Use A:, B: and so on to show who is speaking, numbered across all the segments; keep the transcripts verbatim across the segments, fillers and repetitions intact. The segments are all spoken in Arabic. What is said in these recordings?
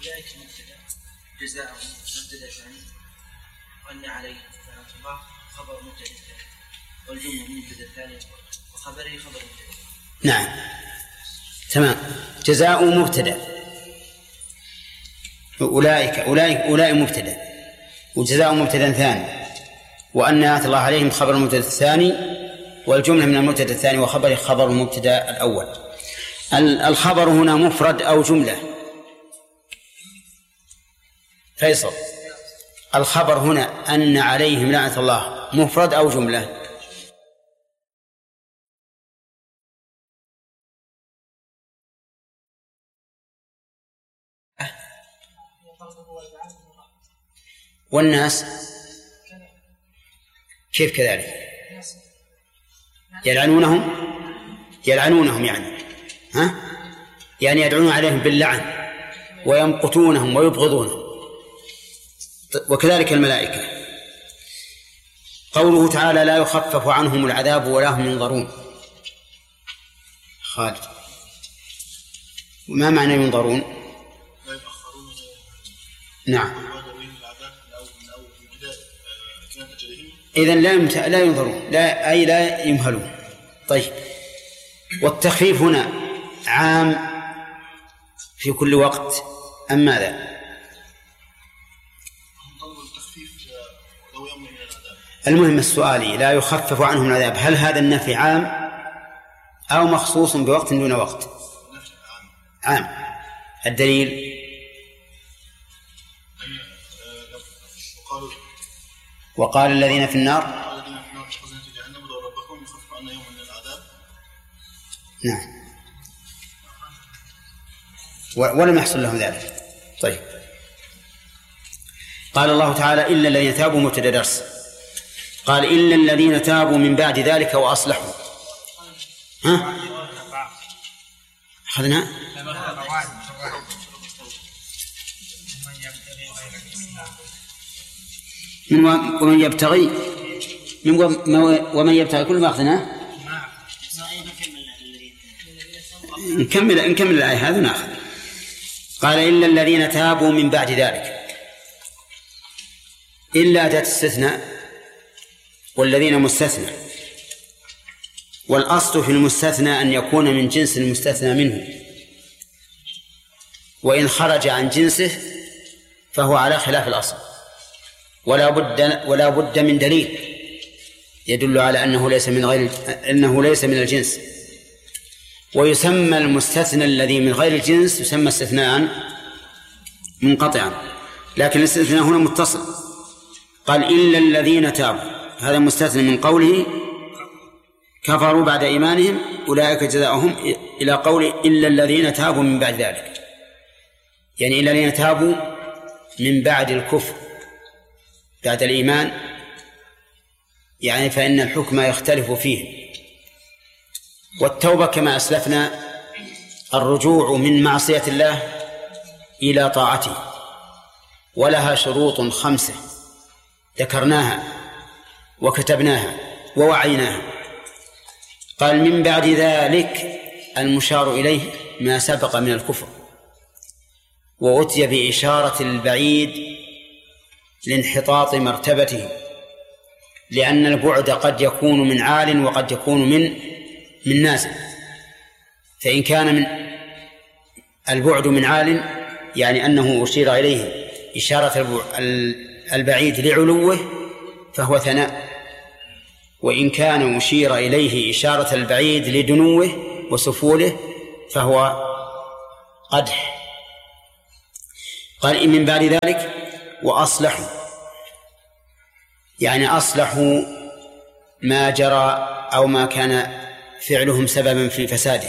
A: أولئك مبتدأ جزاء مبتدأ ثاني وأن عليه لعنة الله خبر مبتدأ ثاني والجملة مبتدأ ثاني وخبره خبر مبتدأ.
B: نعم تمام. جزاء مبتدأ أولئك أولئك أولئك مبتدأ وجزاء مبتدأ ثاني وأن لعنة الله عليهم خبر المبتدأ الثاني والجملة من المبتدأ الثاني وخبره خبر المبتدأ الأول. الخبر هنا مفرد أو جملة؟ فيصل الخبر هنا أن عليهم لعنة الله مفرد أو جملة؟ والناس كيف كذلك؟ يلعنونهم يلعنونهم يعني ها؟ يعني يدعون عليهم باللعن ويمقتونهم ويبغضونهم. وكذلك الملائكة. قوله تعالى لا يخفف عنهم العذاب ولا هم ينظرون. خالد ما معنى ينظرون؟ نعم إذن لا لا ينظرون لا أي لا يمهلون. طيب والتخفيف هنا عام في كل وقت أم ماذا؟ المهم السؤالي لا يخفف عنهم العذاب هل هذا النفي عام أو مخصوص بوقت دون وقت؟ عام. الدليل وقال الذين في النار نعم ولم يحصل لهم ذلك. طيب قال الله تعالى إلا الذين تابوا مبتدأ درس. قال إلا الذين تابوا من بعد ذلك وأصلحوا. ها أخذنا من ومن يبتغي من ومن يبتغي كل ما أخذنا نكمل نكمل الآية هذا نأخذ. قال إلا الذين تابوا من بعد ذلك. إلا أداة استثناء والذين مستثنى والأصل في المستثنى أن يكون من جنس المستثنى منه وإن خرج عن جنسه فهو على خلاف الأصل ولا بد ولا بد من دليل يدل على أنه ليس من غير أنه ليس من الجنس. ويسمى المستثنى الذي من غير الجنس يسمى استثناء منقطعا لكن الاستثناء هنا متصل. قال إلا الذين تابوا هذا مستثنى من قوله كفروا بعد إيمانهم أولئك جزاؤهم إلى قول إلا الذين تابوا من بعد ذلك يعني إلا الذين تابوا من بعد الكفر بعد الإيمان يعني فإن الحكم يختلف فيه. والتوبة كما أسلفنا الرجوع من معصية الله إلى طاعته ولها شروط خمسة ذكرناها وكتبناها ووعيناها. قال من بعد ذلك المشار إليه ما سبق من الكفر وأتي بإشارة البعيد لانحطاط مرتبته لأن البعد قد يكون من عال وقد يكون من من نازل. فإن كان من البعد من عال يعني أنه أشير إليه إشارة البعيد لعلوه فهو ثناء وإن كان أشير إليه إشارة البعيد لدنوه وسفوله فهو قدح. قال إن من بعد ذلك وأصلحوا يعني أصلحوا ما جرى أو ما كان فعلهم سببا في فساده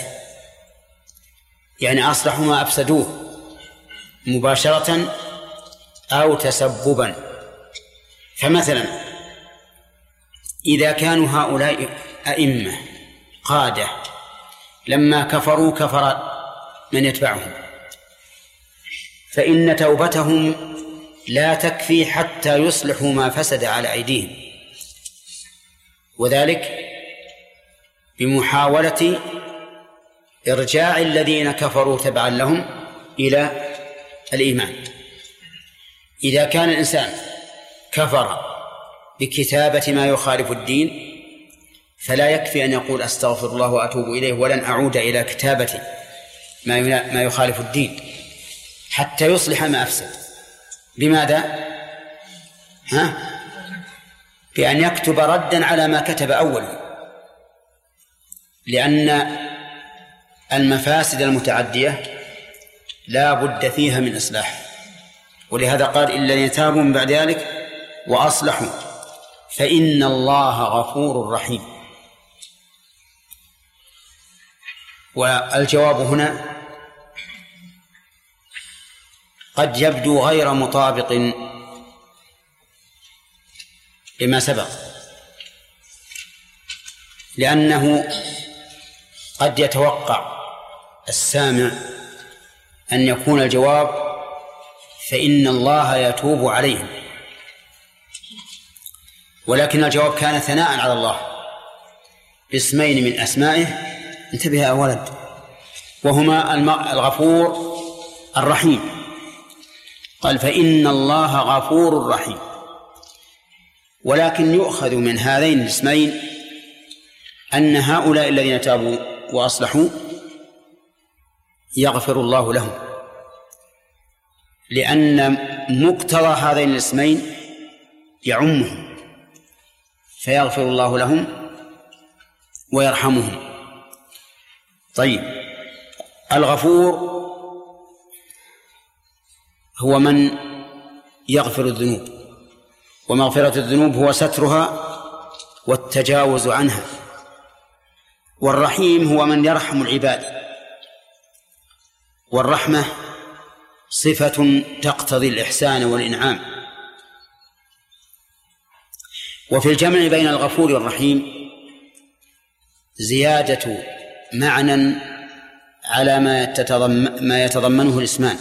B: يعني أصلحوا ما أفسدوه مباشرة أو تسببا. فمثلا إذا كانوا هؤلاء أئمة قادة لما كفروا كفر من يتبعهم فإن توبتهم لا تكفي حتى يصلحوا ما فسد على أيديهم وذلك بمحاولة إرجاع الذين كفروا تبعا لهم إلى الإيمان. إذا كان الإنسان كفر بكتابة ما يخالف الدين فلا يكفي أن يقول أستغفر الله وأتوب إليه ولن أعود إلى كتابة ما يخالف الدين حتى يصلح ما أفسد. بماذا؟ ها؟ بأن يكتب ردا على ما كتب أولا، لأن المفاسد المتعدية لا بد فيها من إصلاح. ولهذا قال إلا الذين تابوا من بعد ذلك وأصلحوا فإن الله غفور رحيم. والجواب هنا قد يبدو غير مطابق لما سبق، لأنه قد يتوقع السامع أن يكون الجواب فإن الله يتوب عليهم، ولكن الجواب كان ثناء على الله باسمين من أسمائه، انتبه يا ولد، وهما الغفور الرحيم. قال فإن الله غفور رحيم، ولكن يؤخذ من هذين الاسمين أن هؤلاء الذين تابوا وأصلحوا يغفر الله لهم، لأن مقتضى هذين الاسمين يعمهم، فيغفر الله لهم ويرحمهم. طيب، الغفور هو من يغفر الذنوب، ومغفرة الذنوب هو سترها والتجاوز عنها. والرحيم هو من يرحم العباد، والرحمة صفة تقتضي الإحسان والإنعام. وفي الجمع بين الغفور والرحيم زيادة معنى على ما ما يتضمنه الاسمان،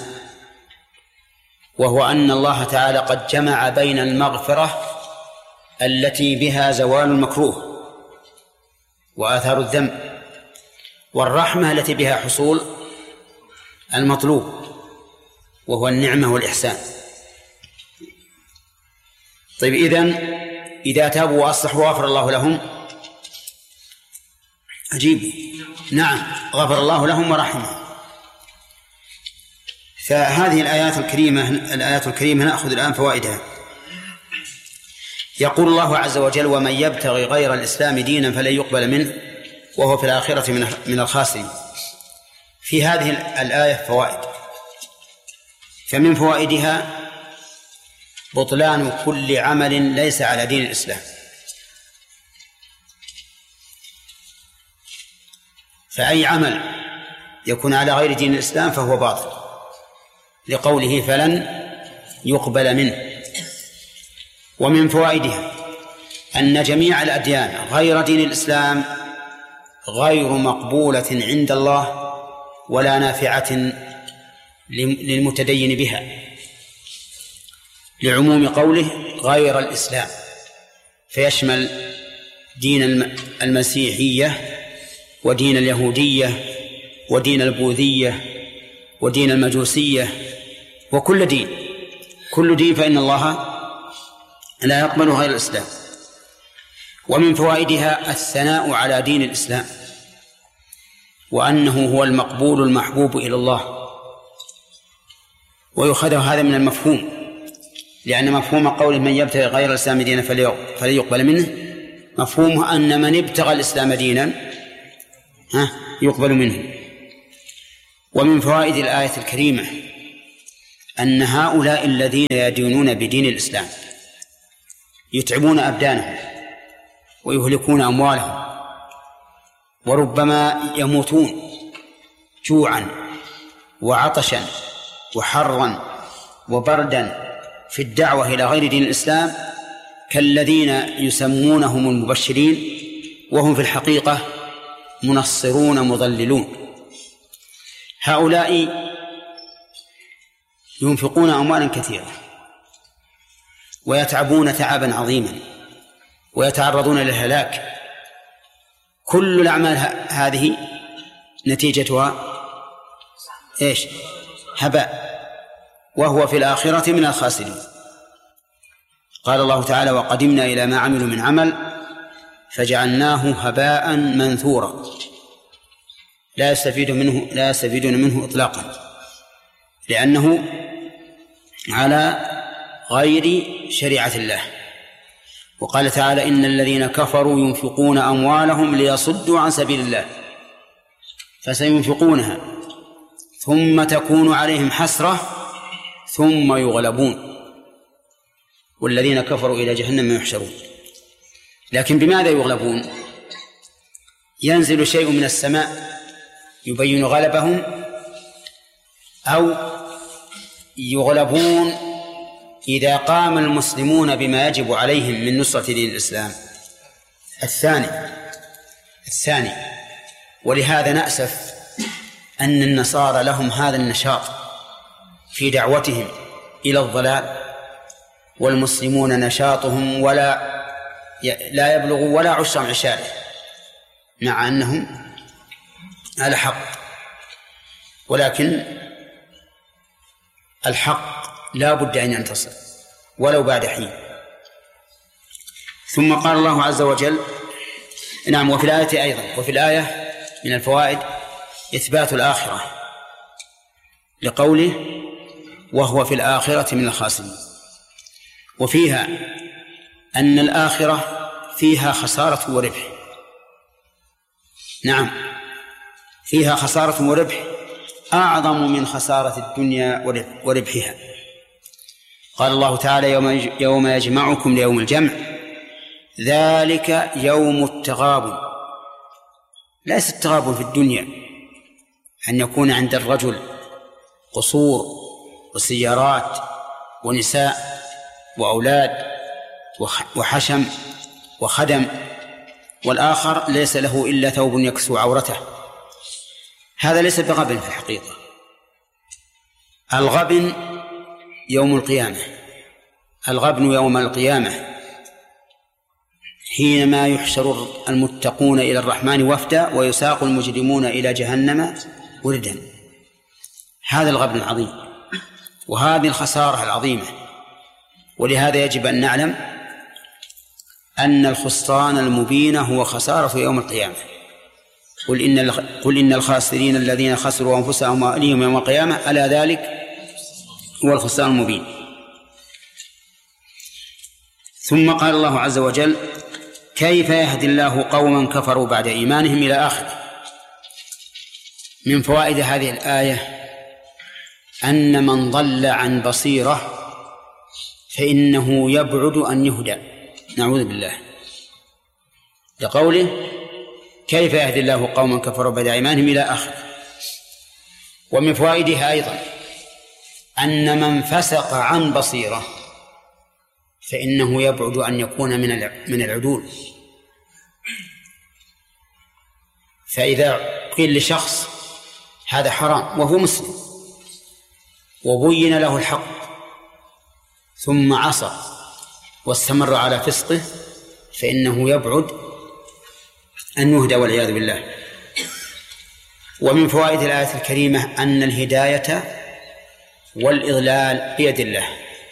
B: وهو أن الله تعالى قد جمع بين المغفرة التي بها زوال المكروه وآثار الذنب، والرحمة التي بها حصول المطلوب وهو النعمة والإحسان. طيب، إذن إذا تابوا وأصلحوا غفر الله لهم، أجيب نعم غفر الله لهم ورحمهم. فهذه الآيات الكريمة الآيات الكريمة نأخذ الآن فوائدها. يقول الله عز وجل ومن يبتغي غير الإسلام دينا فلن يقبل منه وهو في الآخرة من الخاسرين. في هذه الآية فوائد، فمن فوائدها بطلان كل عمل ليس على دين الإسلام، فأي عمل يكون على غير دين الإسلام فهو باطل، لقوله فلن يقبل منه. ومن فوائدها أن جميع الأديان غير دين الإسلام غير مقبولة عند الله ولا نافعة للمتدين بها، لعموم قوله غير الإسلام، فيشمل دين المسيحية ودين اليهودية ودين البوذية ودين المجوسية وكل دين، كل دين فإن الله لا يقبل غير الإسلام. ومن فوائدها الثناء على دين الإسلام، وأنه هو المقبول المحبوب إلى الله، ويؤخذ هذا من المفهوم، لأن مفهوم قول من يبتغي غير الإسلام دينا فلن يقبل منه مفهومه أن من ابتغى الإسلام دينا ها يقبل منه. ومن فوائد الآية الكريمة أن هؤلاء الذين يدينون بدين الإسلام يتعبون أبدانهم ويهلكون أموالهم وربما يموتون جوعا وعطشا وحرا وبردا في الدعوة إلى غير دين الإسلام كالذين يسمونهم المبشرين وهم في الحقيقة منصرون مضللون. هؤلاء ينفقون أموالا كثيرة ويتعبون تعبا عظيما ويتعرضون للهلاك، كل الأعمال هذه نتيجتها إيش؟ هباء وهو في الآخرة من الخاسرين. قال الله تعالى: وقدمنا إلى ما عملوا من عمل فجعلناه هباء منثورا، لا يستفيد منه لا يستفيدون منه إطلاقا، لأنه على غير شريعة الله. وقال تعالى: إن الذين كفروا ينفقون أموالهم ليصدوا عن سبيل الله فسينفقونها ثم تكون عليهم حسرة ثم يغلبون والذين كفروا إلى جهنم يحشرون. لكن بماذا يغلبون؟ ينزل شيء من السماء يبين غلبهم، أو يغلبون إذا قام المسلمون بما يجب عليهم من نصرة دين الإسلام. الثاني الثاني ولهذا نأسف أن النصارى لهم هذا النشاط في دعوتهم إلى الضلال، والمسلمون نشاطهم ولا لا يبلغوا ولا عشر عشاره، مع أنهم على حق. ولكن الحق لا بد أن ينتصر ولو بعد حين. ثم قال الله عز وجل: نعم. وفي الآية أيضا وفي الآية من الفوائد إثبات الآخرة لقوله: وهو في الآخرة من الخاسرين. وفيها أن الآخرة فيها خسارة وربح. نعم، فيها خسارة وربح أعظم من خسارة الدنيا وربحها. قال الله تعالى: يوم يجمعكم ليوم الجمع ذلك يوم التغابن. ليس التغابن في الدنيا أن يكون عند الرجل قصور وسيارات ونساء وأولاد وحشم وخدم، والآخر ليس له إلا ثوب يكسو عورته. هذا ليس بغبن في الحقيقة. الغبن يوم القيامة الغبن يوم القيامة حينما يحشر المتقون إلى الرحمن وفدا ويساق المجرمون إلى جهنم وردا. هذا الغبن العظيم وهذه الخسارة العظيمة. ولهذا يجب أن نعلم أن الخسران المبين هو خسارة يوم القيامة. قل إن قل إن الخاسرين الذين خسروا أنفسهم وأهليهم يوم القيامة ألا ذلك هو الخسران المبين. ثم قال الله عز وجل: كيف يهدي الله قوما كفروا بعد إيمانهم إلى آخره. من فوائد هذه الآية أن من ضل عن بصيرة فإنه يبعد أن يهدى، نعوذ بالله، لقوله: كيف يهدي الله قوما كفروا بعد إيمانهم إلى آخره. ومن فوائدها أيضا أن من فسق عن بصيرة فإنه يبعد أن يكون من من العدول. فإذا قيل لشخص هذا حرام وهو مسلم وبين له الحق ثم عصى واستمر على فسقه فإنه يبعد أن يهدى والعياذ بالله. ومن فوائد الآية الكريمة أن الهداية والإضلال بيد الله،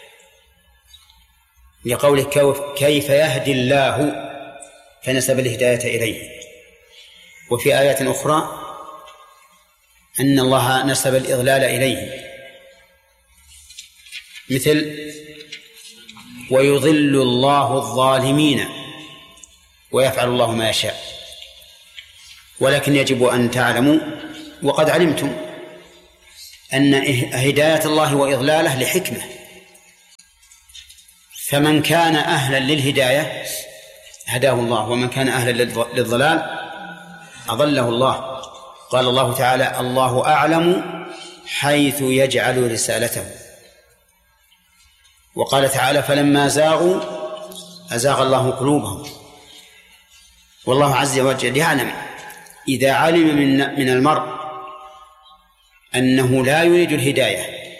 B: لقوله: كيف يهدي الله، فنسب الهداية إليه. وفي آية أخرى أن الله نسب الإضلال إليه، مثل: ويضل الله الظالمين ويفعل الله ما يشاء. ولكن يجب أن تعلموا وقد علمتم أن هداية الله وإضلاله لحكمة، فمن كان أهلا للهداية هداه الله، ومن كان أهلا للضلال أضله الله. قال الله تعالى: الله أعلم حيث يجعل رسالته. وقال تعالى: فلما زاغوا أزاغ الله قلوبهم. والله عز وجل يعلم إذا علم من من المرء أنه لا يريد الهداية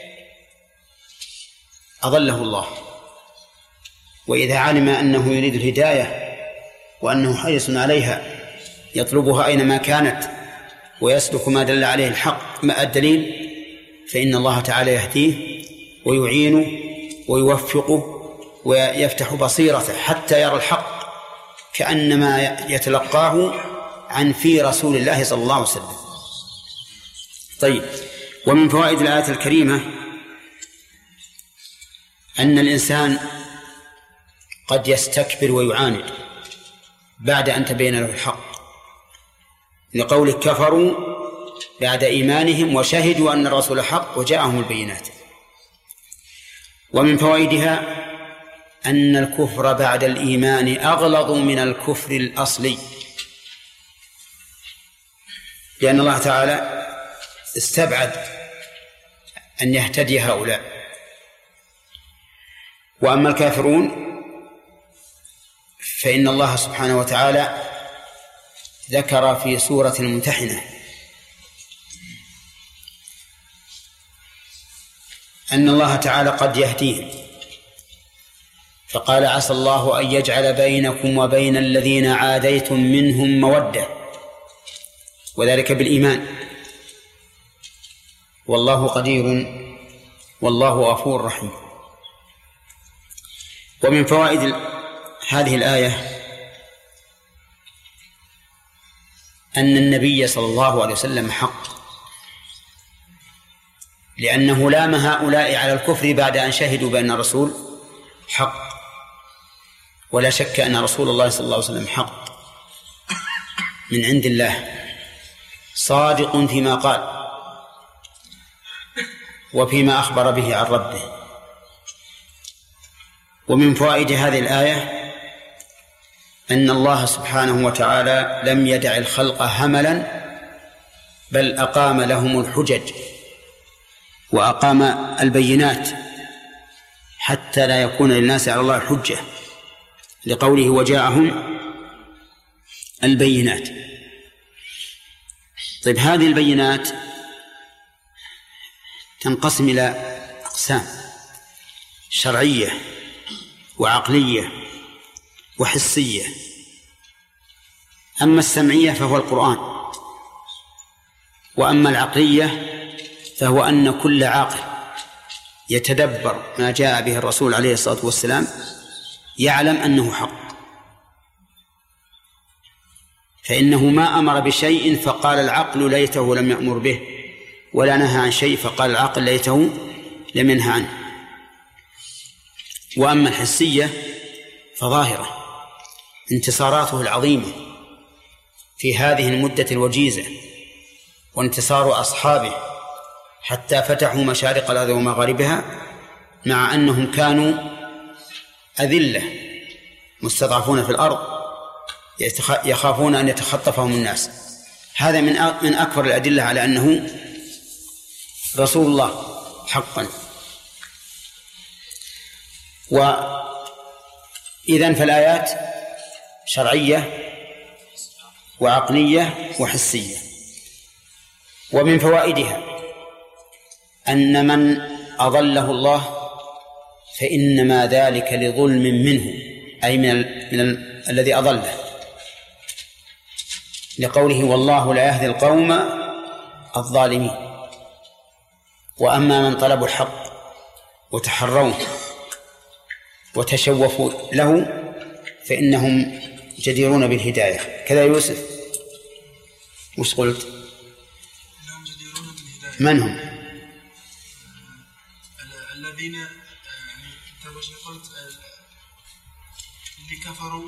B: أضله الله، وإذا علم أنه يريد الهداية وأنه حريص عليها يطلبها أينما كانت ويسلك ما دل عليه الحق ما الدليل، فإن الله تعالى يهديه ويعينه ويوفقه ويفتح بصيرته حتى يرى الحق كأنما يتلقاه عن في رسول الله صلى الله عليه وسلم. طيب، ومن فوائد الآية الكريمة أن الإنسان قد يستكبر ويعاند بعد أن تبين له الحق، لقول كفروا بعد إيمانهم وشهدوا أن الرسول حق وجاءهم البينات. ومن فوائدها أن الكفر بعد الإيمان أغلظ من الكفر الأصلي، لأن الله تعالى استبعد أن يهتدي هؤلاء. وأما الكافرون فإن الله سبحانه وتعالى ذكر في سورة الممتحنة أن الله تعالى قد يهديهم، فقال عسى الله أن يجعل بينكم وبين الذين عاديتم منهم مودة، وذلك بالإيمان، والله قدير والله غفور رحيم. ومن فوائد هذه الآية أن النبي صلى الله عليه وسلم حق، لأنه لام هؤلاء على الكفر بعد أن شهدوا بأن الرسول حق، ولا شك أن رسول الله صلى الله عليه وسلم حق من عند الله، صادق فيما قال وفيما أخبر به عن ربه. ومن فوائد هذه الآية أن الله سبحانه وتعالى لم يدع الخلق هملا، بل أقام لهم الحجج وأقام البينات حتى لا يكون للناس على الله حجة، لقوله وجاءهم البينات. طيب، هذه البينات تنقسم إلى أقسام: شرعية وعقلية وحسية. أما السمعية فهو القرآن، وأما العقلية فهو أن كل عاقل يتدبر ما جاء به الرسول عليه الصلاة والسلام يعلم أنه حق، فإنه ما أمر بشيء فقال العقل ليته لم يأمر به، ولا نهى عن شيء فقال العقل ليته لم ينهى عنه. وأما الحسية فظاهرة انتصاراته العظيمة في هذه المدة الوجيزة، وانتصار أصحابه حتى فتحوا مشارق الأرض ومغاربها، مع أنهم كانوا أذلة مستضعفون في الأرض يخافون أن يتخطفهم الناس. هذا من من أكبر الأدلة على أنه رسول الله حقا. وإذن فالآيات شرعية وعقلية وحسية. ومن فوائدها أن من أضله الله فإنما ذلك لظلم منه، أي من, ال... من ال... الذي أضله، لقوله والله لا يهدي القوم الظالمين. وأما من طلبوا الحق وتحروه وتشوفوا له فإنهم جديرون بالهداية. كذا يوسف، وش قلت؟
C: إنهم جديرون بالهداية.
B: من هم؟
C: الذين قلت اللي كفروا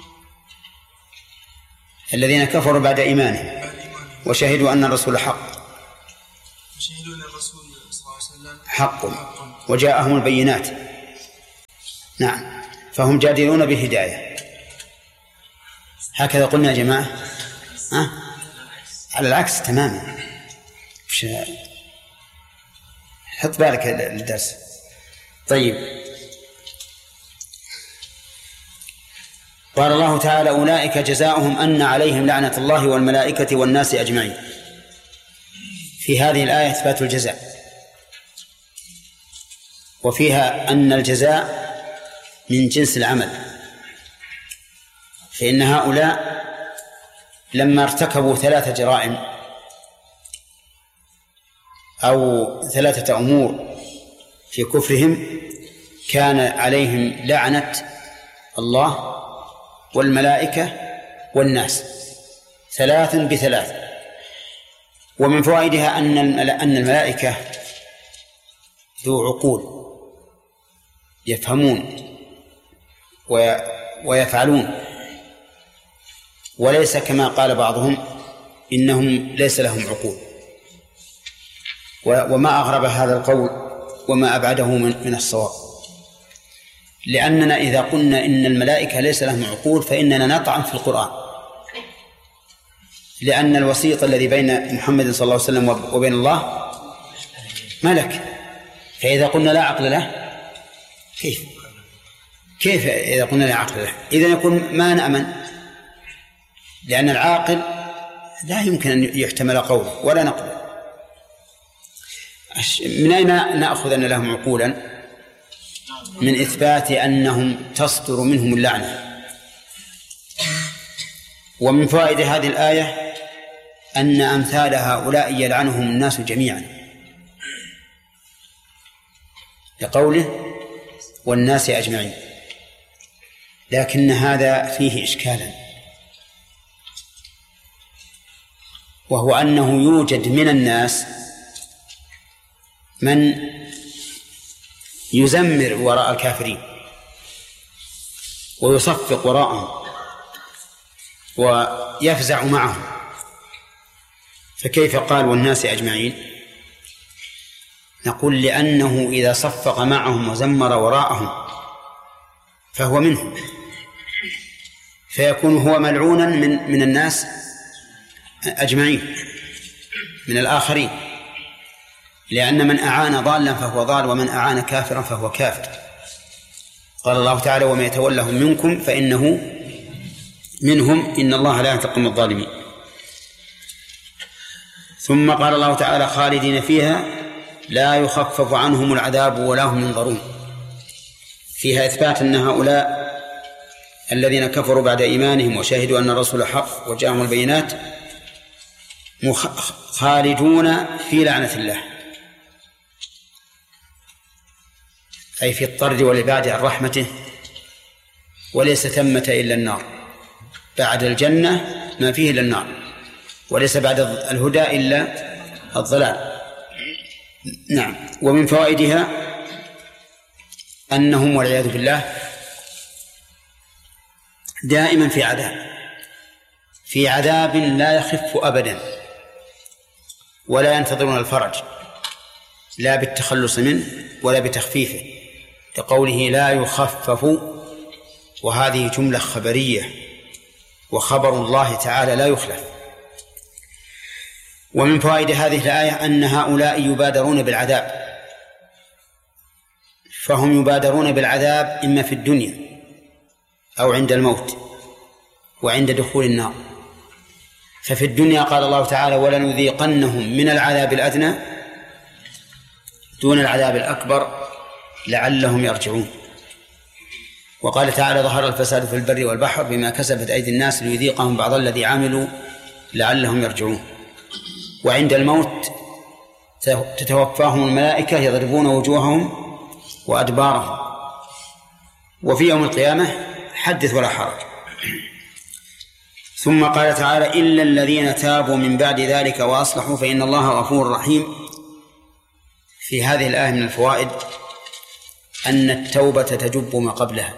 B: الذين كفروا بعد إيمانهم وشهدوا أن الرسول حق
C: وشهدوا أن الرسول صلى الله عليه وسلم
B: حق وجاءهم البينات. نعم، فهم جادرون بالهداية. هكذا قلنا يا جماعة. أه؟ على العكس تماما. حط بالك للدرس. طيب، قال الله تعالى أولئك جزاؤهم أن عليهم لعنة الله والملائكة والناس أجمعين. في هذه الآية إثبات الجزاء، وفيها أن الجزاء من جنس العمل، فإن هؤلاء لما ارتكبوا ثلاث جرائم أو ثلاثة أمور في كفرهم كان عليهم لعنة الله والملائكة والناس ثلاث بثلاث. ومن فوائدها أن أن الملائكة ذو عقول يفهمون ويفعلون، وليس كما قال بعضهم إنهم ليس لهم عقول. وما أغرب هذا القول وما أبعده من الصواب، لأننا إذا قلنا إن الملائكة ليس لهم عقول فإننا نطعن في القرآن، لأن الوسيط الذي بين محمد صلى الله عليه وسلم وبين الله ملك، فإذا قلنا لا عقل له كيف كيف إذا قلنا لا عقل له إذن يكون ما نأمن، لأن العاقل لا يمكن أن يحتمل قوله ولا نقله. من أين نأخذ أن لهم عقولا؟ من إثبات أنهم تصدر منهم اللعنة. ومن فوائد هذه الآية أن أمثال هؤلاء يلعنهم الناس جميعا، لقوله والناس أجمعين. لكن هذا فيه إشكالا، وهو أنه يوجد من الناس من يزمر وراء الكافرين ويصفق وراءهم ويفزع معهم، فكيف قال والناس أجمعين؟ نقول لأنه إذا صفق معهم وزمر وراءهم فهو منهم، فيكون هو ملعونا من من الناس أجمعين من الآخرين، لأن من أعان ضالا فهو ضال ومن أعان كافرا فهو كافر. قال الله تعالى وما يتولهم منكم فإنه منهم إن الله لا يهدي القوم الظالمين. ثم قال الله تعالى خالدين فيها لا يخفف عنهم العذاب ولا هم ينظرون، فيها إثبات أن هؤلاء الذين كفروا بعد إيمانهم وشهدوا أن الرسول حق وجاءهم البينات خالدون في لعنة الله، أي في الطرد والإبعاد عن رحمته، وليس ثمة إلا النار، بعد الجنة ما فيه إلا النار، وليس بعد الهدى إلا الضلال. نعم. ومن فوائدها أنهم والعياذ بالله دائما في عذاب في عذاب لا يخف أبدا، ولا ينتظرون الفرج لا بالتخلص منه ولا بتخفيفه، كقوله لا يخفف، وهذه جملة خبرية وخبر الله تعالى لا يخلف. ومن فوائد هذه الآية أن هؤلاء يبادرون بالعذاب، فهم يبادرون بالعذاب إما في الدنيا أو عند الموت وعند دخول النار. ففي الدنيا قال الله تعالى ولنذيقنهم من العذاب الأدنى دون العذاب الأكبر لعلهم يرجعون. وقال تعالى ظهر الفساد في البر والبحر بما كسبت أيدي الناس ليذيقهم بعض الذي عملوا لعلهم يرجعون. وعند الموت تتوفاهم الملائكة يضربون وجوههم وأدبارهم. وفي يوم القيامة حدث ولا حرج. ثم قال تعالى إلا الذين تابوا من بعد ذلك وأصلحوا فإن الله غفور رحيم. في هذه الآية من الفوائد أن التوبة تجب ما قبلها،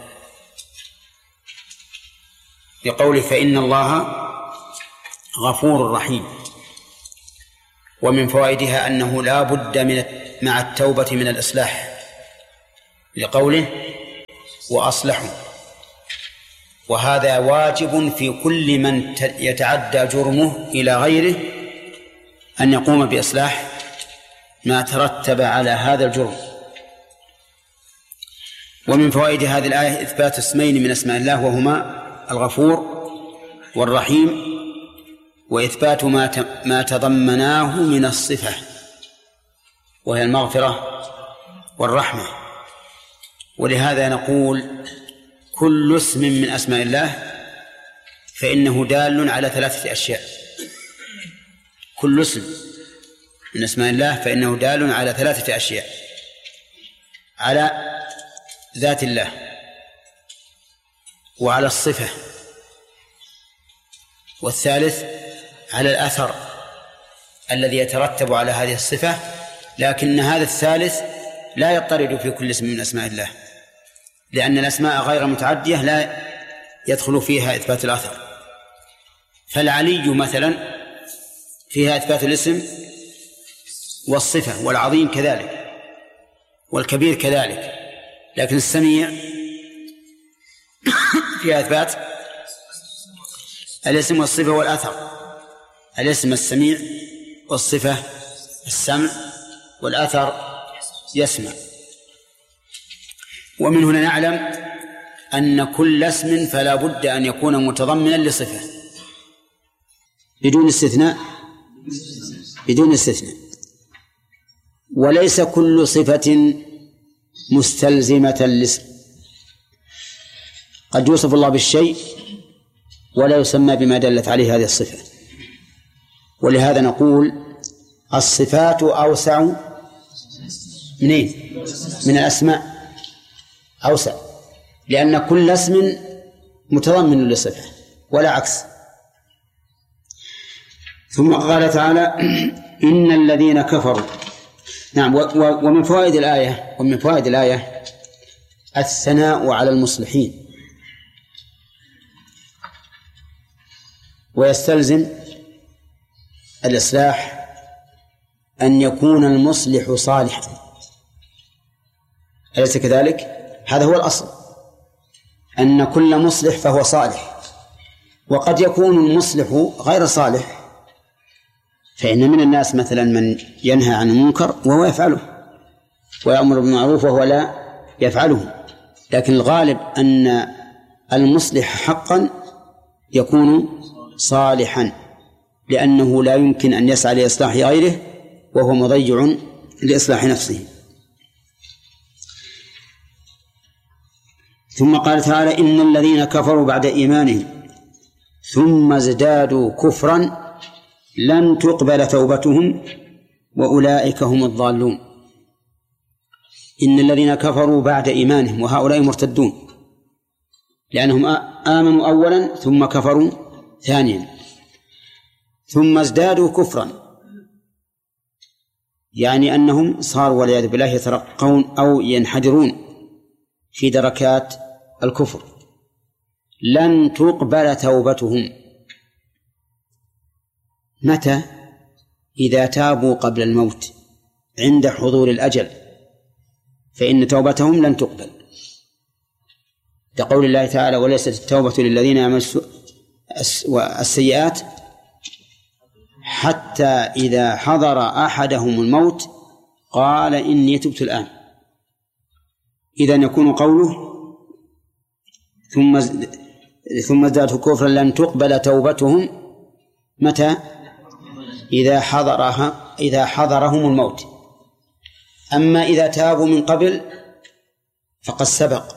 B: بقوله فإن الله غفور رحيم. ومن فوائدها أنه لا بد من مع التوبة من الإصلاح، لقوله وأصلحوا، وهذا واجب في كل من يتعدى جرمه إلى غيره أن يقوم بإصلاح ما ترتب على هذا الجرم. ومن فوائد هذه الآية إثبات اسمين من أسماء الله وهما الغفور والرحيم، وإثبات ما ما تضمناه من الصفة وهي المغفرة والرحمة. ولهذا نقول كل اسم من أسماء الله فإنه دال على ثلاثة أشياء. كل اسم من أسماء الله فإنه دال على ثلاثة أشياء: على ذات الله وعلى الصفة، والثالث على الأثر الذي يترتب على هذه الصفة، لكن هذا الثالث لا يضطرد في كل اسم من أسماء الله، لأن الأسماء غير متعدية لا يدخل فيها إثبات الأثر. فالعلي مثلا فيها إثبات الاسم والصفة، والعظيم كذلك، والكبير كذلك، لكن السميع فيها إثبات الاسم والصفة والأثر. الاسم السميع، والصفة السمع، والأثر يسمع. ومن هنا نعلم أن كل اسم فلا بد أن يكون متضمنا لصفة بدون استثناء، بدون استثناء. وليس كل صفة مستلزمة للاسم، قد يوصف الله بالشيء ولا يسمى بما دلت عليه هذه الصفة. ولهذا نقول الصفات أوسع منين؟ من الأسماء أوسع، لأن كل اسم متضمن لصفة ولا عكس. ثم قال تعالى إن الذين كفروا. نعم. ومن فوائد الآية ومن فوائد الآية الثناء على المصلحين، ويستلزم الإصلاح أن يكون المصلح صالحا، أليس كذلك؟ هذا هو الأصل، أن كل مصلح فهو صالح. وقد يكون المصلح غير صالح، فإن من الناس مثلا من ينهى عن المنكر وهو يفعله، ويأمر بالمعروف وهو لا يفعله، لكن الغالب أن المصلح حقا يكون صالحا، لأنه لا يمكن أن يسعى لإصلاح غيره وهو مضيع لإصلاح نفسه. ثم قال تعالى إن الذين كفروا بعد إيمانهم ثم ازدادوا كفرا لن تقبل توبتهم وأولئك هم الضالون. إن الذين كفروا بعد إيمانهم، وهؤلاء مرتدون لأنهم آمنوا أولا ثم كفروا ثانيا، ثم ازدادوا كفرا، يعني أنهم صاروا والعياذ بالله يترقون أو ينحدرون في دركات الكفر. لن تقبل توبتهم، متى؟ إذا تابوا قبل الموت عند حضور الأجل فإن توبتهم لن تقبل، لقول الله تعالى وليست التوبة للذين يعملون السيئات حتى إذا حضر أحدهم الموت قال إني تبت الآن. إذن يكون قوله ثم ثم ازدادوا كفرا لن تقبل توبتهم متى؟ إذا حضرها إذا حضرهم الموت. أما إذا تابوا من قبل فقد سبق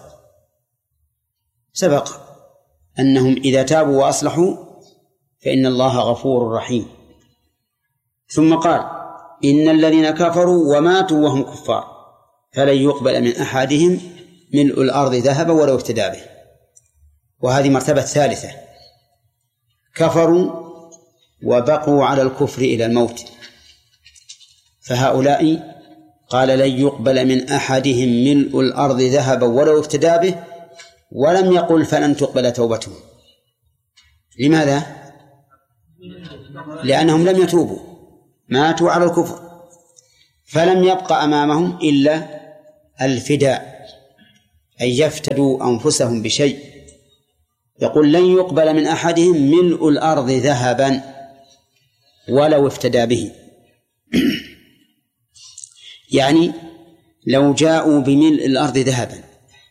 B: سبق أنهم إذا تابوا وأصلحوا فإن الله غفور رحيم. ثم قال إن الذين كفروا وماتوا وهم كفار فلن يقبل من أحدهم ملء الأرض ذهبا ولو افتدى به. وهذه مرتبة ثالثة، كفروا وبقوا على الكفر إلى الموت، فهؤلاء قال لن يقبل من أحدهم ملء الأرض ذهبا ولو افتدى به، ولم يقل فلن تقبل توبتهم. لماذا؟ لأنهم لم يتوبوا، ماتوا على الكفر، فلم يبقى أمامهم إلا الفداء، أن يفتدوا أنفسهم بشيء. يقول لن يقبل من أحدهم ملء الأرض ذهبا ولو افتدى به يعني لو جاءوا بملء الأرض ذهبا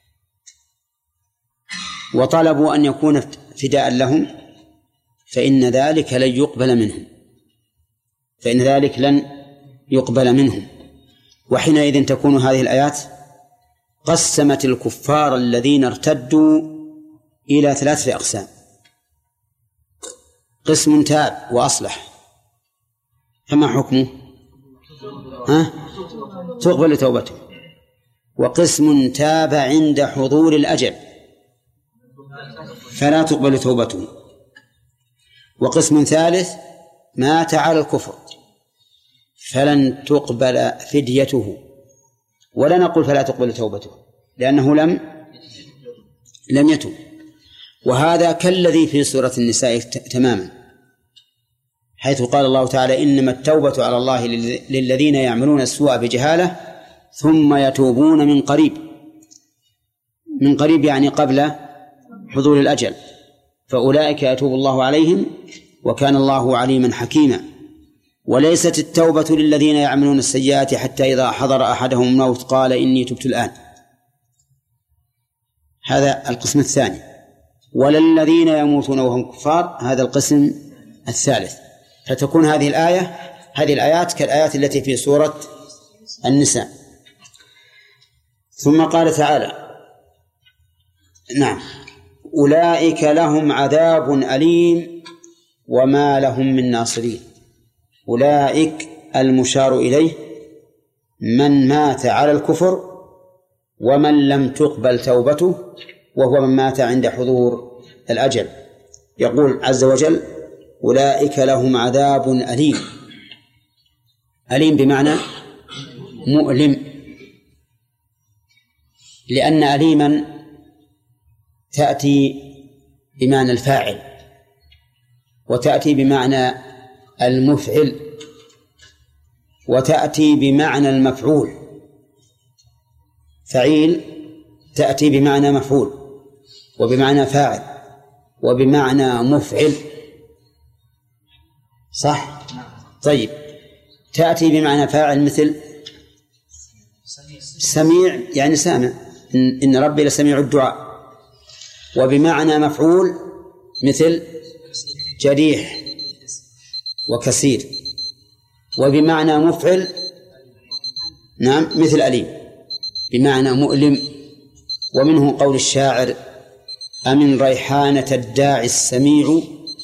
B: وطلبوا أن يكون فداء لهم فإن ذلك لن يقبل منهم فإن ذلك لن يقبل منهم. وحينئذ تكون هذه الآيات قسمت الكفار الذين ارتدوا إلى ثلاثة أقسام: قسم تاب وأصلح، فما حكمه؟ ها؟ تقبل توبته. وقسم تاب عند حضور الأجل فلا تقبل توبته، وقسم ثالث مات على الكفر فلن تقبل فديته، ولا نقول فلا تقبل توبته لأنه لم لم يتوب. وهذا كالذي في سورة النساء تماما، حيث قال الله تعالى إنما التوبة على الله للذين يعملون السوء بجهالة ثم يتوبون من قريب. من قريب يعني قبل حضور الأجل، فأولئك يتوب الله عليهم وكان الله عليما حكيما. وليست التوبة للذين يعملون السيئات حتى إذا حضر أحدهم الموت قال إني تبت الآن، هذا القسم الثاني. ولا الذين يموتون وهم كفار، هذا القسم الثالث. فتكون هذه الآية هذه الآيات كالآيات التي في سورة النساء. ثم قال تعالى نعم أولئك لهم عذاب أليم وما لهم من ناصرين. أولئك المشار إليه من مات على الكفر ومن لم تقبل توبته، وهو من مات عند حضور الأجل. يقول عز وجل أولئك لهم عذاب أليم. أليم بمعنى مؤلم، لأن أليما تأتي بمعنى الفاعل وتأتي بمعنى المفعل وتأتي بمعنى المفعول. فعيل تأتي بمعنى مفعول وبمعنى فاعل وبمعنى مفعل، صح؟ طيب، تأتي بمعنى فاعل مثل سميع يعني سامع، إن ربي لسميع الدعاء. وبمعنى مفعول مثل جريح وكثير. وبمعنى مفعل نعم مثل أليم بمعنى مؤلم. ومنه قول الشاعر أمن ريحانة الداعي السميع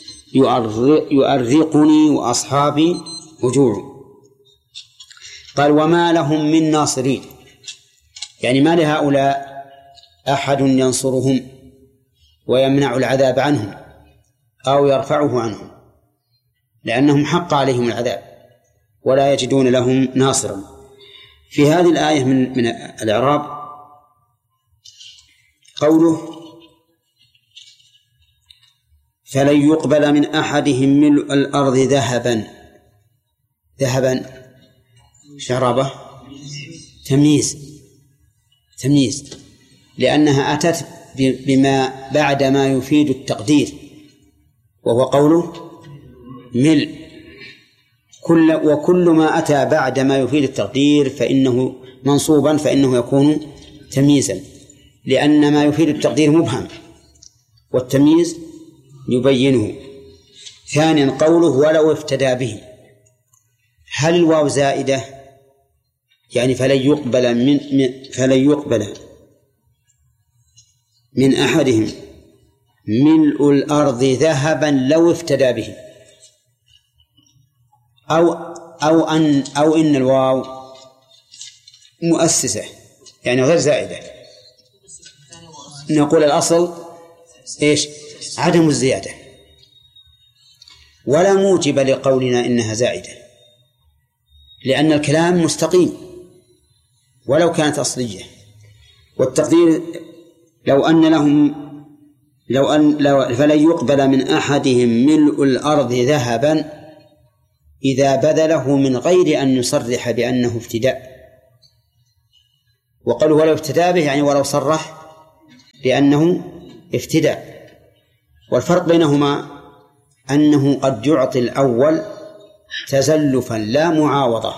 B: يؤرقني وأصحابي هجوع. قال وما لهم من ناصرين، يعني ما لهؤلاء أحد ينصرهم ويمنع العذاب عنهم أو يرفعه عنهم، لأنهم حق عليهم العذاب ولا يجدون لهم ناصرا. في هذه الآية من من الإعراب قوله فلن يقبل من أحدهم ملء الأرض ذهبا. ذهبا شرابة تمييز تمييز لأنها أتت بما بعد ما يفيد التقدير، وهو قوله ملء. كل وكل ما أتى بعد ما يفيد التقدير فإنه منصوبا فإنه يكون تمييزا، لأن ما يفيد التقدير مبهم والتمييز يبينه. ثانيا قوله ولو افتدى به، هل الواو زائدة؟ يعني فلن يقبل من فلن يقبل من أحدهم ملء الأرض ذهبا لو افتدى به، أو أو أن أو إن الواو مؤسسة يعني غير زائدة. نقول الأصل إيش؟ عدم الزيادة، ولا موجب لقولنا إنها زائدة، لأن الكلام مستقيم ولو كانت أصلية. والتقدير لو أن لهم لو أن لو فلن يقبل من أحدهم ملء الأرض ذهبا إذا بذله من غير أن يصرح بأنه افتداء. وقالوا ولو افتدى به يعني ولو صرح بأنه افتداء. والفرق بينهما أنه قد يعطي الأول تزلفا لا معاوضة،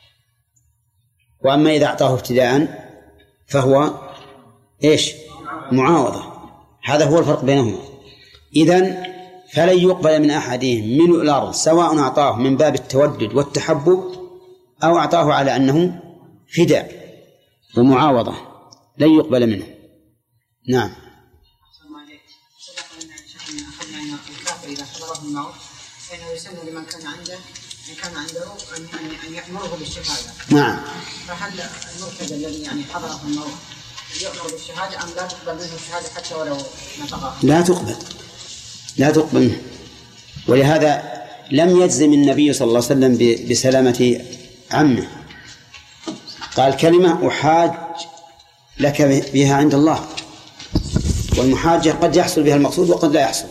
B: وأما إذا أعطاه ابتداء فهو إيش؟ معاوضة. هذا هو الفرق بينهما. إذن فلن يقبل من أحدهم ملء الأرض، سواء أعطاه من باب التودد والتحبب أو أعطاه على أنه فداء ومعاوضة، لن يقبل منه. نعم.
D: إذا حضره الموت فإنه يسن لمن كان عنده كان عنده أن يأمره بالشهادة.
B: نعم.
D: فهل المرتد الذي يعني حضره الموت يأمر بالشهادة أم لا تقبل منه الشهادة حتى ولو نطقها؟
B: لا تقبل، لا تقبل منه. ولهذا لم يجزم النبي صلى الله عليه وسلم بسلامة عمه، قال كلمة أحاج لك بها عند الله، والمحاجة قد يحصل بها المقصود وقد لا يحصل.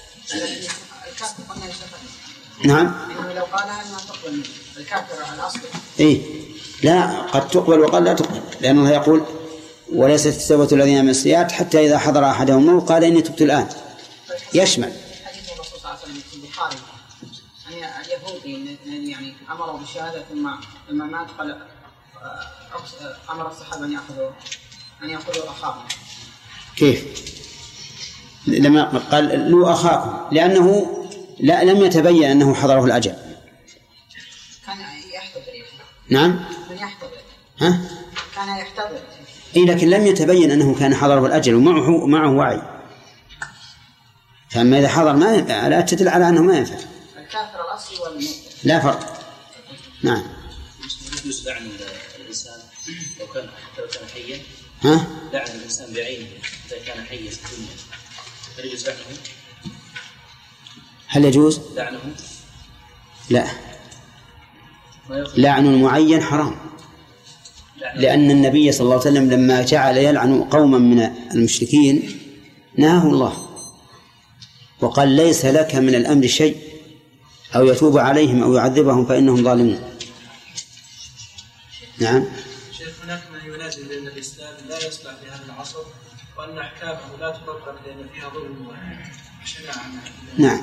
B: نعم.
D: لو قالها ما تقبل منه الكافر الأصل.
B: إيه لا، قد تقبل وقد لا تقبل، لأن الله يقول وليست توبة الذين من السيئات حتى إذا حضر أحدهم الموت قال إني تبت الآن. يشمل
D: حديث الرسول صلى الله عليه وسلم في البخاري أن اليهودي يعني أمروا بالشهادة ثم لما مات قال أمر الصحابة أن يأخذوا أن يأخذوا أخاهم.
B: كيف؟ لما قال لو أخاكم، لأنه لا لم يتبين أنه حضره الأجل.
D: كان يحتضر.
B: نعم.
D: من يحتضر.
B: ها؟
D: كان يحتضر.
B: إيه لكن لم يتبين أنه كان حضره الأجل ومعه معه وعي. فأما إذا حضر ما ينفع، لا تدل على أنه ما ينفع.
D: الكافر الأصلي والمرتد لا
B: فرق. نعم.
E: يجوز لعن الإنسان لو كان حتى لو كان حيا.
B: ها؟
E: لعن الإنسان بعينه إذا كان حيا في الدنيا، هل يجوز لعنه؟
B: هل يجوز؟
E: لعنه؟
B: لا. لعن المعين حرام، لأن النبي صلى الله عليه وسلم لما جعل يلعن قوما من المشركين نهاه الله وقال ليس لك من الأمر شيء، أو يتوب عليهم أو يعذبهم فإنهم ظالمون. نعم.
C: شيخ هناك من ينازل بأن الإسلام لا يصلح في هذا العصر وأن أحكامه لا تطبق لأن فيها ظلم وشناعة.
B: نعم.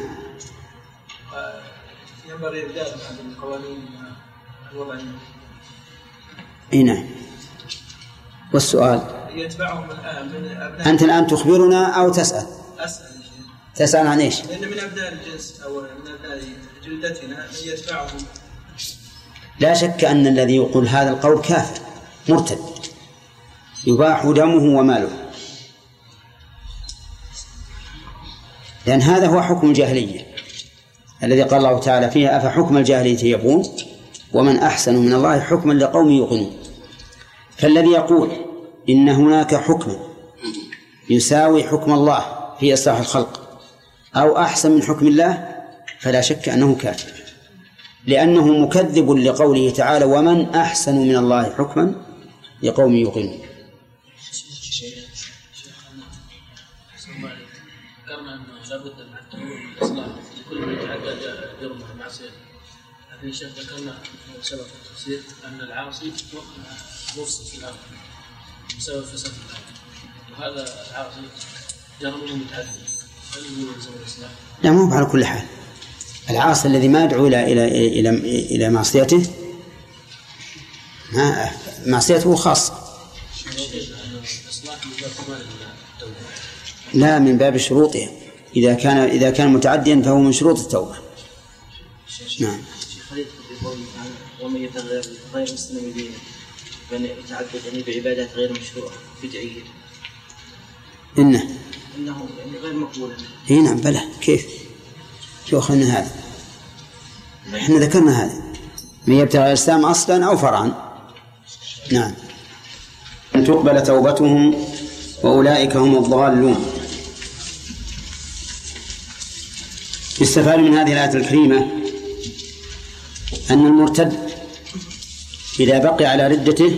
C: ينبغي إبدال هذه القوانين الوضعية.
B: نعم. والسؤال
C: يتبعهم الآن من أبناء.
B: أنت الآن تخبرنا أو تسأل؟
C: أسأل.
B: تسأل عن إيش؟
C: لأن من أبناء الجنس أو من أبناء جلدتنا من يتبعهم.
B: لا شك أن الذي يقول هذا القول كافر مرتد يباح دمه وماله، لأن هذا هو حكم الجاهلية الذي قال الله تعالى فيها أفحكم الجاهلية يبغون ومن أحسن من الله حكما لقوم يوقنون. فالذي يقول إن هناك حكم يساوي حكم الله في إصلاح الخلق أو أحسن من حكم الله فلا شك أنه كافر، لأنه مكذب لقوله تعالى ومن أحسن من الله حكما لقوم يوقنون.
E: ذكرنا أنه لابد من التنوع والإصلاح لكل من يتعدى جرمه المعصية. في شيخ ذكرنا سبب التفسير أن العاصي مفسد في الأرض بسبب فساد الأرض، وهذا العاصي جرمه متعدد، هل هو يلزم الإصلاح؟
B: لا، مو على كل حال. العاصي الذي ما يدعو إلى إلى إلى إلى معصيته ما معصيته خاصة. لا، من باب شروطها. إذا كان إذا كان متعديا فهو من شروط التوبة. نعم.
A: ومن يتغير غير مسلم دينه بأن يتعبد يعني بعبادات غير مشروعة بدعية
B: إنه
A: إنه يعني غير مقبولة.
B: إيه نعم بلى. كيف؟ شو أخذنا هذا؟ إحنا ذكرنا هذا من يبتغي الإسلام أصلا أو فرعا. نعم. أن تقبل توبتهم وأولئك هم الضالون. يستفاد من هذه الآية الكريمة أن المرتد إذا بقي على ردته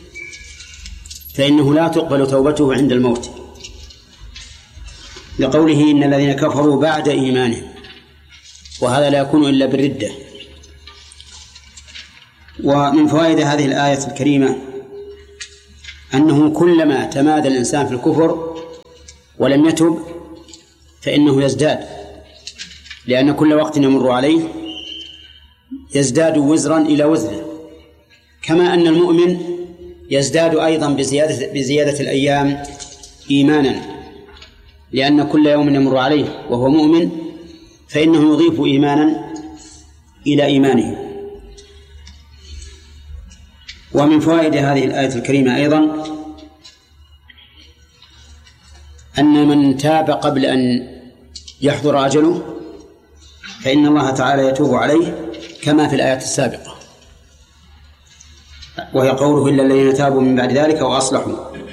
B: فإنه لا تقبل توبته عند الموت، لقوله إن الذين كفروا بعد إيمانهم، وهذا لا يكون إلا بالردة. ومن فوائد هذه الآية الكريمة أنه كلما تمادى الإنسان في الكفر ولم يتب فإنه يزداد، لأن كل وقت يمر عليه يزداد وزرا إلى وزره، كما أن المؤمن يزداد أيضا بزيادة, بزيادة الأيام إيمانا، لأن كل يوم يمر عليه وهو مؤمن فإنه يضيف إيمانا إلى إيمانه. ومن فوائد هذه الآية الكريمة أيضا أن من تاب قبل أن يحضر أجله فإن الله تعالى يتوب عليه كما في الآيات السابقة، وهي قوله إلا الذين تابوا من بعد ذلك وأصلحوا.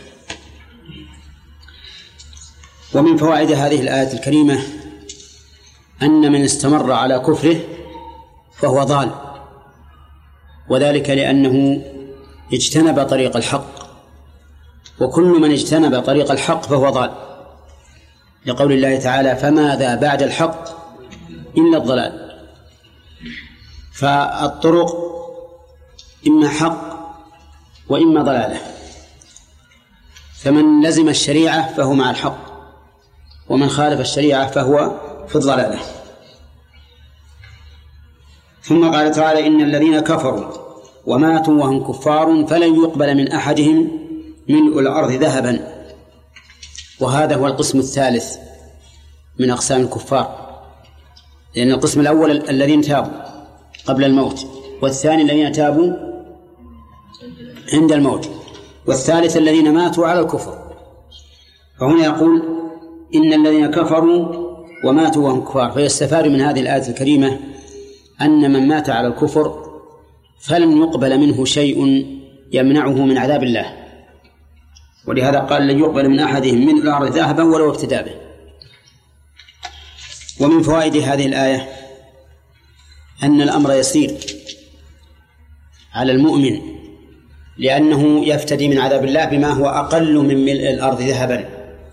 B: ومن فوائد هذه الآية الكريمة أن من استمر على كفره فهو ضال، وذلك لأنه اجتنب طريق الحق، وكل من اجتنب طريق الحق فهو ضال، لقول الله تعالى فماذا بعد الحق إلا الضلال. فالطرق إما حق وإما ضلالة، فمن لزم الشريعة فهو مع الحق، ومن خالف الشريعة فهو في الضلالة. ثم قال تعالى إن الذين كفروا وماتوا وهم كفار فلن يقبل من أحدهم ملء الأرض ذهبا، وهذا هو القسم الثالث من أقسام الكفار، لأن القسم الأول الذين تابوا قبل الموت، والثاني الذين تابوا عند الموت، والثالث الذين ماتوا على الكفر. فهنا يقول إن الذين كفروا وماتوا وهم كفار، فيستفاد من هذه الآية الكريمة أن من مات على الكفر فلن يقبل منه شيء يمنعه من عذاب الله، ولهذا قال لن يقبل من أحدهم من الأرض ذهبا ولو ابتدى به. ومن فوائد هذه الآية أن الأمر يسير على المؤمن، لأنه يفتدي من عذاب الله بما هو أقل من ملء الأرض ذهبا.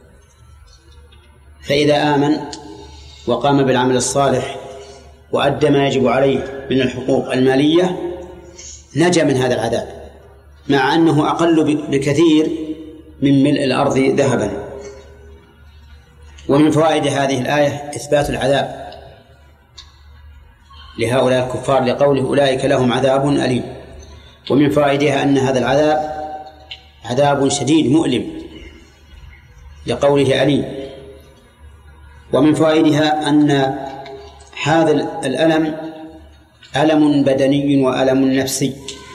B: فإذا آمن وقام بالعمل الصالح وأدى ما يجب عليه من الحقوق المالية نجا من هذا العذاب، مع أنه أقل بكثير من ملء الأرض ذهبا. ومن فوائد هذه الآية إثبات العذاب لهؤلاء الكفار، لقوله أولئك لهم عذاب أليم. ومن فوائدها أن هذا العذاب عذاب شديد مؤلم، لقوله أليم. ومن فوائدها أن هذا الألم ألم بدني وألم نفسي،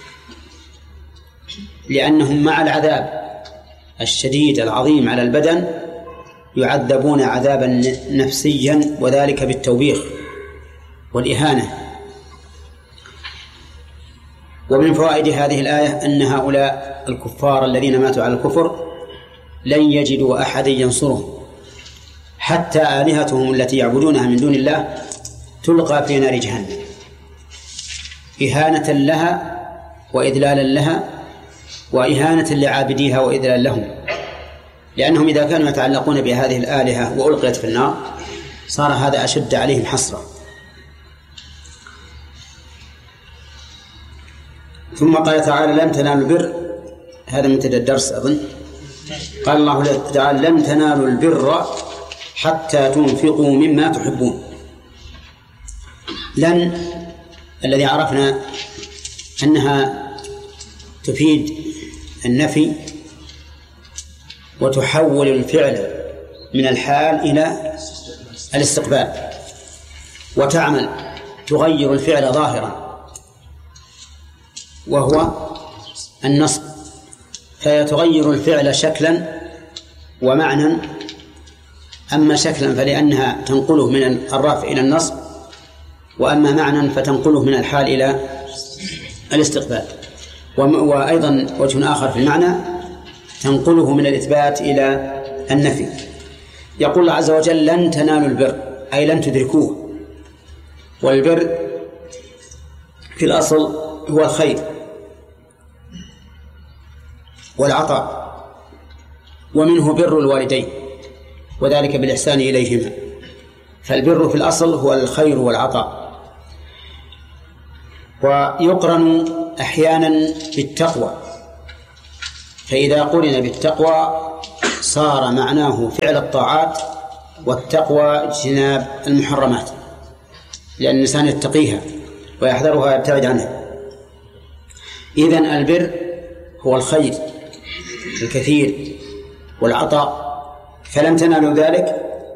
B: لأنهم مع العذاب الشديد العظيم على البدن يعذبون عذابا نفسيا، وذلك بالتوبيخ والإهانة. ومن فوائد هذه الآية أن هؤلاء الكفار الذين ماتوا على الكفر لن يجدوا أحدا ينصرهم، حتى آلهتهم التي يعبدونها من دون الله تلقى في نار جهنم إهانة لها وإذلالا لها، وإهانة لعابديها وإذلالا لهم، لأنهم إذا كانوا يتعلقون بهذه الآلهة وألقيت في النار صار هذا أشد عليهم حسرة. ثم قال تعالى لن تنالوا البر، هذا منتدى الدرس أظن. قال الله تعالى لن تنالوا البر حتى تنفقوا مما تحبون. لن الذي عرفنا أنها تفيد النفي وتحول الفعل من الحال إلى الاستقبال، وتعمل تغير الفعل ظاهرا وهو النصب، فهي تغير الفعل شكلا ومعنى. أما شكلا فلأنها تنقله من الرفع إلى النصب، وأما معنى فتنقله من الحال إلى الاستقبال. وأيضا وجه آخر في المعنى تنقله من الإثبات إلى النفي. يقول الله عز وجل لن تنالوا البر أي لن تدركوه، والبر في الأصل هو الخير والعطاء، ومنه بر الوالدين وذلك بالإحسان إليهما. فالبر في الأصل هو الخير والعطاء، ويقرن أحيانا بالتقوى، فإذا قرن بالتقوى صار معناه فعل الطاعات، والتقوى اجتناب المحرمات، لأن الإنسان يتقيها ويحذرها ويبتعد عنها. إذن البر هو الخير الكثير والعطاء، فلن تنالوا ذلك